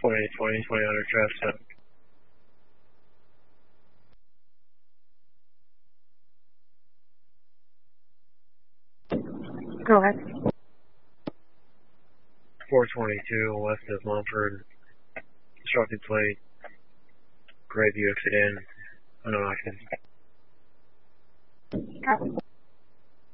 20 traffic. Go ahead. 422 west of Mumford. Obstructed plate. Grayview exit in. Unknown occupants. Copy.